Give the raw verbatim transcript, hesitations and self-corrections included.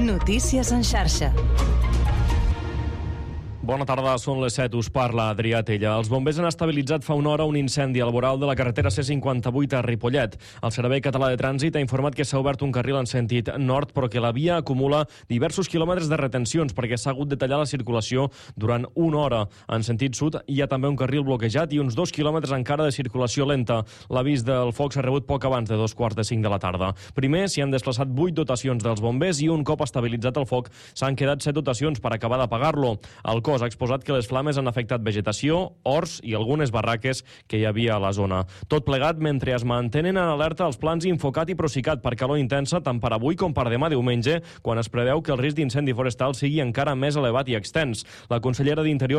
Notícies en xarxa. Bona tarda, són les set, us parla Adrià Tella. Els bombers han estabilitzat fa una hora un incendi al voral de la carretera C cinquanta-vuit a Ripollet. El Servei Català de Trànsit ha informat que s'ha obert un carril en sentit nord, però que la via acumula diversos quilòmetres de retencions perquè s'ha hagut de tallar la circulació durant una hora. En sentit sud hi ha també un carril bloquejat i uns dos quilòmetres encara de circulació lenta. L'avís del foc s'ha rebut poc abans de dos quarts de cinc de la tarda. Primer s'hi han desplaçat vuit dotacions dels bombers i un cop estabilitzat el foc s'han quedat set dotacions per acabar d'apagar-lo. El cos ha exposat que les flames han afectat vegetació, horts i algunes barraques que hi havia a la zona. Tot plegat mentre es mantenen en alerta els plans Infocat i Procicat per calor intensa tant per avui com per demà diumenge, quan es preveu que el risc d'incendi forestal sigui encara més elevat i extens. La consellera d'Interior